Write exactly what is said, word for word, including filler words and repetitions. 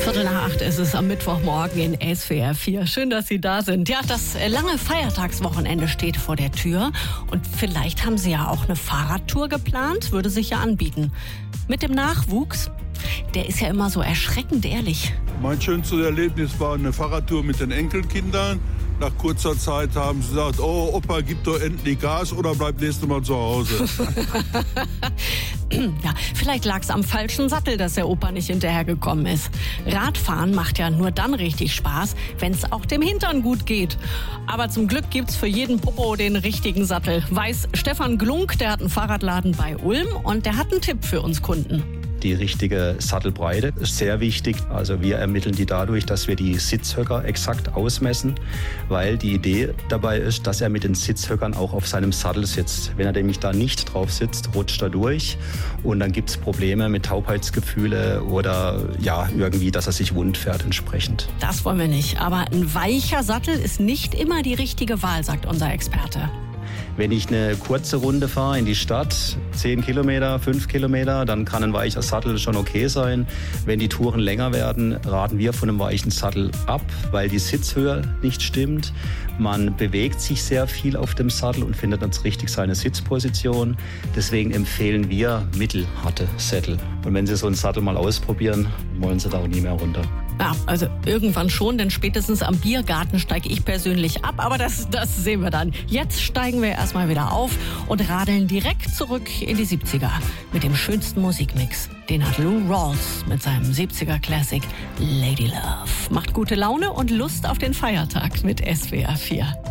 Viertel nach acht ist es am Mittwochmorgen in S W R vier. Schön, dass Sie da sind. Ja, das lange Feiertagswochenende steht vor der Tür. Und vielleicht haben Sie ja auch eine Fahrradtour geplant. Würde sich ja anbieten. Mit dem Nachwuchs, der ist ja immer so erschreckend ehrlich. Mein schönstes Erlebnis war eine Fahrradtour mit den Enkelkindern. Nach kurzer Zeit haben sie gesagt, oh Opa, gib doch endlich Gas oder bleib nächstes Mal zu Hause. Ja, vielleicht lag es am falschen Sattel, dass der Opa nicht hinterhergekommen ist. Radfahren macht ja nur dann richtig Spaß, wenn es auch dem Hintern gut geht. Aber zum Glück gibt's für jeden Popo den richtigen Sattel. Weiß Stefan Glunk, der hat einen Fahrradladen bei Ulm und der hat einen Tipp für uns Kunden. Die richtige Sattelbreite ist sehr wichtig. Also wir ermitteln die dadurch, dass wir die Sitzhöcker exakt ausmessen, weil die Idee dabei ist, dass er mit den Sitzhöckern auch auf seinem Sattel sitzt. Wenn er nämlich da nicht drauf sitzt, rutscht er durch und dann gibt es Probleme mit Taubheitsgefühle oder ja, irgendwie, dass er sich wund fährt entsprechend. Das wollen wir nicht. Aber ein weicher Sattel ist nicht immer die richtige Wahl, sagt unser Experte. Wenn ich eine kurze Runde fahre in die Stadt, zehn Kilometer, fünf Kilometer, dann kann ein weicher Sattel schon okay sein. Wenn die Touren länger werden, raten wir von einem weichen Sattel ab, weil die Sitzhöhe nicht stimmt. Man bewegt sich sehr viel auf dem Sattel und findet dann richtig seine Sitzposition. Deswegen empfehlen wir mittelharte Sättel. Und wenn Sie so einen Sattel mal ausprobieren, wollen Sie da auch nie mehr runter. Ja, also irgendwann schon, denn spätestens am Biergarten steige ich persönlich ab. Aber das, das sehen wir dann. Jetzt steigen wir erstmal wieder auf und radeln direkt zurück in die siebziger mit dem schönsten Musikmix. Den hat Lou Rawls mit seinem siebziger-Classic Lady Love. Macht gute Laune und Lust auf den Feiertag mit S W R vier.